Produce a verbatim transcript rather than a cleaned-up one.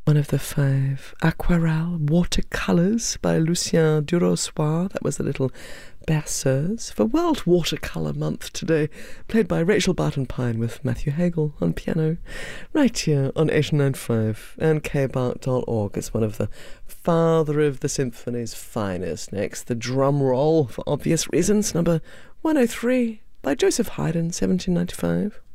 One of the five Aquarelle Watercolours by Lucien Durossoir. That was the little berceuse for World Watercolour Month today, played by Rachel Barton Pine with Matthew Hagel on piano, right here on eight nine five and k bart dot org. It's one of the father of the symphony's finest. Next, the drum roll, for obvious reasons, number one oh three by Joseph Haydn, seventeen ninety-five.